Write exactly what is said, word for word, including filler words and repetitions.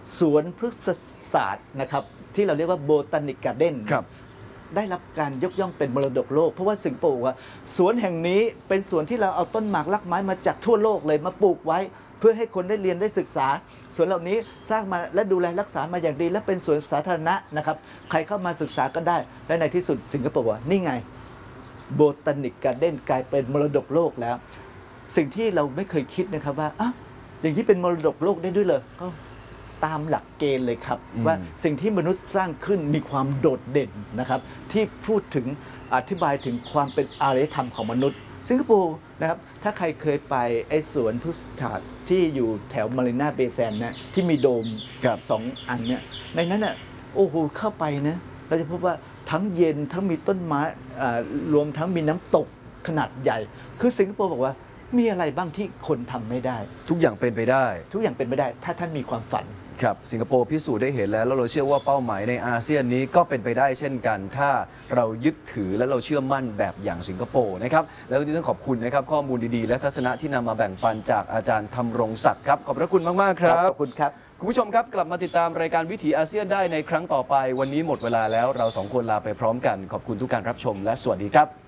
สวนพฤกษศาสตร์นะครับที่เราเรียกว่าโบตานิกการ์เด้นได้รับการยกย่องเป็นมรดกโลกเพราะว่าสิงคโปร์ว่าสวนแห่งนี้เป็นสวนที่เราเอาต้นหมากลักไม้มาจากทั่วโลกเลยมาปลูกไว้เพื่อให้คนได้เรียนได้ศึกษาสวนเหล่านี้สร้างมาและดูแลรักษามาอย่างดีและเป็นสวนสาธารณะนะครับใครเข้ามาศึกษาก็ได้และในที่สุดสิงคโปร์ว่านี่ไงโบตานิกการ์เด้นกลายเป็นมรดกโลกแล้วสิ่งที่เราไม่เคยคิดนะครับว่าอ่ะอย่างนี้เป็นมรดกโลกได้ด้วยเลยก็ตามหลักเกณฑ์เลยครับว่าสิ่งที่มนุษย์สร้างขึ้นมีความโดดเด่นนะครับที่พูดถึงอธิบายถึงความเป็นอารยธรรมของมนุษย์สิงคโปร์นะครับถ้าใครเคยไปไอ้สวนพฤกษศาสตร์ที่อยู่แถวมารีนาเบย์แซนด์นะที่มีโดมสองอันเนี่ยในนั้นน่ะโอ้โหเข้าไปนะเราจะพบว่าทั้งเย็นทั้งมีต้นไม้รวมทั้งมีน้ำตกขนาดใหญ่คือสิงคโปร์บอกว่ามีอะไรบ้างที่คนทำไม่ได้ทุกอย่างเป็นไปได้ทุกอย่างเป็นไปได้ถ้าท่านมีความฝันครับสิงคโปร์พิสูจน์ได้เห็นแล้วแล้วเราเชื่อว่าเป้าหมายในอาเซียนนี้ก็เป็นไปได้เช่นกันถ้าเรายึดถือและเราเชื่อมั่นแบบอย่างสิงคโปร์นะครับแล้ววันนี้ต้องขอบคุณนะครับข้อมูลดีๆและทัศนะที่นำมาแบ่งปันจากอาจารย์ธำรงศักดิ์ครับขอบพระคุณมากๆครับขอบคุณครับคุณผู้ชมครับกลับมาติดตามรายการวิถีอาเซียนได้ในครั้งต่อไปวันนี้หมดเวลาแล้วเราสองคนลาไปพร้อมกันขอบคุณทุกการรับชมและสวัสดีครับ